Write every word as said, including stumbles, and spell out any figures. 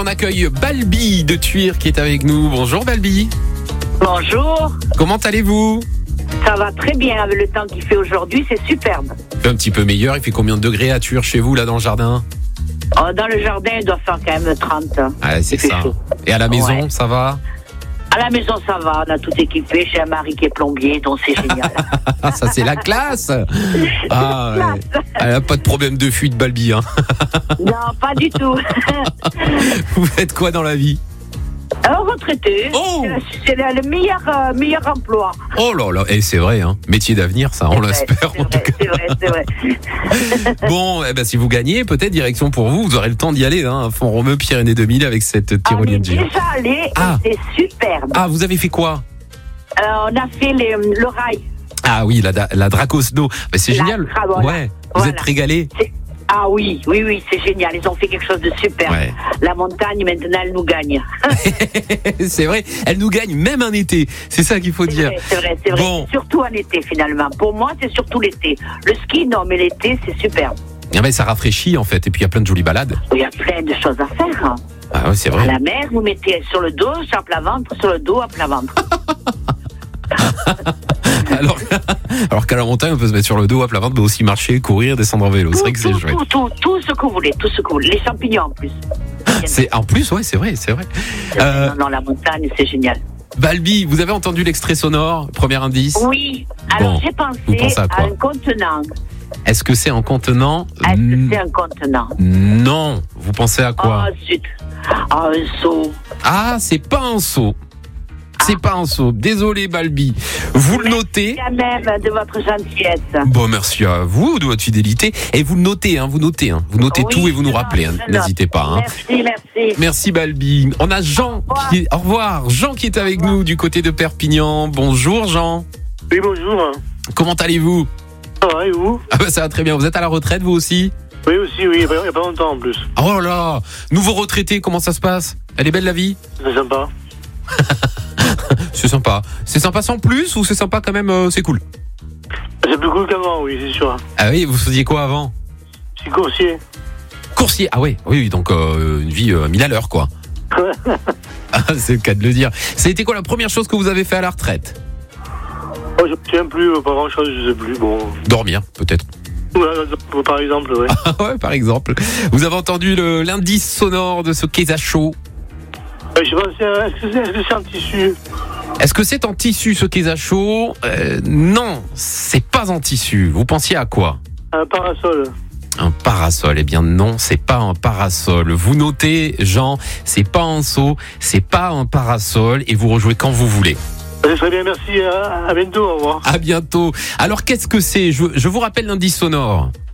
on accueille Balbi de Thuir qui est avec nous. Bonjour Balbi. Bonjour. Comment allez-vous ? Ça va très bien avec le temps qu'il fait aujourd'hui, c'est superbe. Il fait un petit peu meilleur, il fait combien de degrés à Thuir chez vous là dans le jardin ? Oh, dans le jardin, il doit faire quand même trente. Ah, c'est Il fait ça. chaud. Et à la maison, Ouais. ça va ? À la maison, ça va, on a tout équipé. J'ai un mari qui est plombier, donc c'est génial. Ah, ça c'est la classe. Ah, ouais. Elle n'a pas de problème de fuite Balbi, hein. Non, pas du tout. Vous faites quoi dans la vie ? Un retraité, Oh c'est le le meilleur, euh, meilleur emploi. Oh là là, et c'est vrai, hein. Métier d'avenir, ça, on C'est l'espère vrai, en tout c'est cas. vrai, c'est vrai, c'est vrai. Bon, eh ben, si vous gagnez, peut-être direction pour vous, vous aurez le temps d'y aller, hein, Font Romeu Pyrénées deux mille avec cette On est tyrolienne géante. déjà allé Ah. et c'est superbe. Ah, vous avez fait quoi ? Euh, on a fait les, le rail. Ah oui, la, la Dracosno. Ben, c'est La génial. Dra- voilà. Ouais, vous Voilà. êtes régalés. C'est- Ah oui, oui, oui, c'est génial. Ils ont fait quelque chose de super. Ouais. La montagne, maintenant, elle nous gagne. C'est vrai, elle nous gagne même un été. C'est ça qu'il faut C'est dire. vrai, c'est vrai, c'est vrai. Bon. C'est surtout en été, finalement. Pour moi, c'est surtout l'été. Le ski, non, mais l'été, c'est superbe. Ah ben, ça rafraîchit en fait, et puis il y a plein de jolies balades. Il y a plein de choses à faire. hein. Ah ouais, c'est À vrai. la mer, vous mettez sur le dos, sur plat ventre, sur le dos, à plat ventre. Alors, alors qu'à la montagne, on peut se mettre sur le dos à plat ventre, mais aussi marcher, courir, descendre en vélo. C'est tout, vrai que c'est tout, chouette. tout, tout, tout ce que vous voulez, tout ce que vous voulez. Les champignons, en plus. C'est en plus, ouais, c'est vrai, c'est vrai. Euh, Non, non, la montagne, c'est génial. Balbi, vous avez entendu l'extrait sonore, premier indice. Oui. Alors, Bon, j'ai vous pensez pensé à à, quoi un contenant. Est-ce que c'est un contenant ? Est-ce Mm, que c'est un contenant? Non. Vous pensez à quoi ? Oh, zut. Ah, un seau. Ah, c'est pas un seau. C'est pas un seau. Désolé, Balbi. Vous le notez. Quand même de votre gentillesse. Bon, merci à vous de votre fidélité. Et vous le notez, hein, vous notez, hein. Vous notez Oui, tout et vous nous je rappelez, hein. note, je note. N'hésitez pas, hein. Merci, merci. Merci Balbi. On a Jean revoir. qui est... Au revoir. Jean qui est avec nous du côté de Perpignan. Bonjour Jean. Oui, bonjour. Comment allez-vous ? Ça va, et vous? Ah bah ça va très bien. Vous êtes à la retraite vous aussi ? Oui, aussi, oui, il n'y a, pas- il y a pas longtemps en plus. Oh là là. Nouveau retraité, comment ça se passe ? Elle est belle la vie ? C'est sympa. C'est sympa. C'est sympa sans plus ou c'est sympa quand même, euh, c'est cool ? C'est plus cool qu'avant, oui, c'est sûr. Ah oui, vous faisiez quoi avant ? Je suis coursier. Coursier. Ah oui, oui, donc euh, une vie euh, mille à l'heure quoi. Ah, c'est le cas de le dire. Ça a été quoi la première chose que vous avez fait à la retraite ? Oh, je ne me souviens plus, euh, pas grand chose, je sais plus. Bon. Dormir, peut-être. Ouais, par exemple, ouais. Ah ouais, par exemple. Vous avez entendu le- l'indice sonore de ce Keza Show ? Ouais, je sais pas, c'est- est-ce que c'est est-ce que c'est en tissu? Est-ce que c'est en tissu ce Keza Show ? euh, Non, c'est pas en tissu. Vous pensiez à quoi ? Un parasol. Un parasol. Eh bien non, c'est pas un parasol. Vous notez, Jean, c'est pas un seau, c'est pas un parasol et vous rejouez quand vous voulez. Ça serait bien, merci, à, à bientôt, au revoir. À bientôt. Alors qu'est-ce que c'est ? je, je vous rappelle l'indice sonore.